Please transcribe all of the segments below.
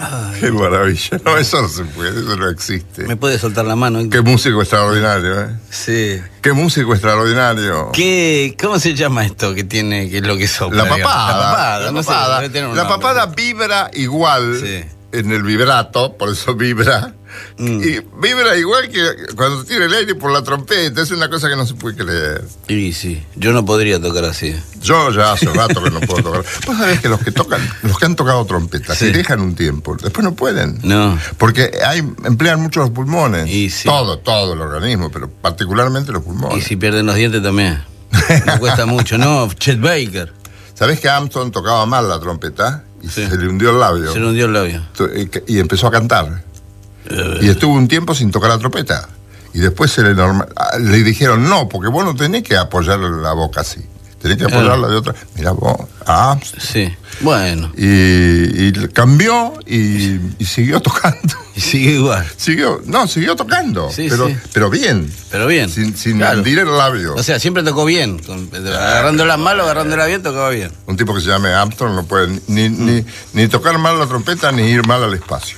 Ay. Qué maravilla. No, eso no se puede, eso no existe. Me puede soltar la mano. Qué músico extraordinario, ¿eh? Sí. Qué músico extraordinario. ¿Cómo se llama esto que tiene, que es lo que sopla? La papada. La papada, no sé, papada. debe tener un La nombre. papada vibra igual en el vibrato, por eso vibra. Y vibra igual que cuando tira el aire por la trompeta. Es una cosa que no se puede creer. Y sí, yo no podría tocar así. Yo ya hace rato que no puedo tocar. Vos sabés que los que han tocado trompeta, Sí. se dejan un tiempo, después no pueden. No. Porque emplean mucho los pulmones. Y sí. Todo el organismo, pero particularmente los Y pulmones. si pierden los dientes también. Me cuesta mucho, ¿no? Chet Baker. ¿Sabés que Armstrong tocaba mal la trompeta? Y Sí. se le hundió el labio. Se le hundió el labio. Y empezó a cantar. Y estuvo un tiempo sin tocar la trompeta. Y después le dijeron, no, porque vos no tenés que apoyar la boca así. Tenés que apoyarla de otra. Mirá vos. Sí. Bueno. Y cambió y siguió tocando. Y sigue igual. Siguió tocando. Sí, pero, sí. pero bien. Pero bien. Sin Claro. hundir el labio. O sea, siempre tocó bien. Agarrándola mal o agarrándola bien, tocaba bien. Un tipo que se llame Armstrong no puede ni tocar mal la trompeta ni ir mal al espacio.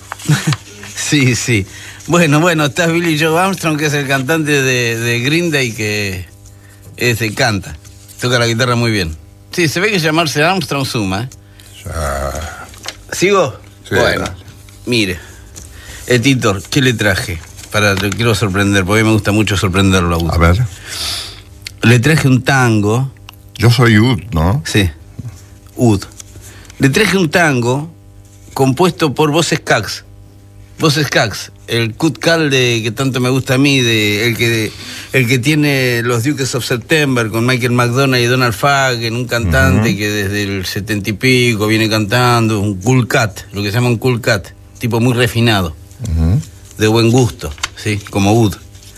Sí, sí. Bueno, está Billy Joe Armstrong, que es el cantante de Green Day, que canta. Toca la guitarra muy bien. Sí, se ve que llamarse Armstrong suma. Ya. ¿Sigo? Sí. Bueno, mire. Editor, ¿qué le traje? Lo quiero sorprender, porque a mí me gusta mucho sorprenderlo a Ud. A ver. Le traje un tango. Yo soy Ud, ¿no? Sí, Ud. Le traje un tango compuesto por Voces Cax. Voces Cax, el Cut Cal que tanto me gusta a mí, el que tiene los Dukes of September con Michael McDonald y Donald Fagen, un cantante que desde el 70 y pico viene cantando, un cool cat, lo que se llama un cool cat, tipo muy refinado, de buen gusto, ¿sí? Como Ud.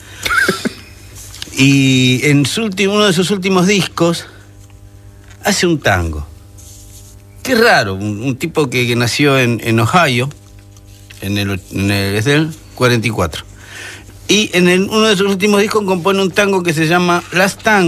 Y en uno de sus últimos discos hace un tango. Qué raro, un tipo que nació en Ohio, es del 44. Y en uno de sus últimos discos compone un tango que se llama Last Tango.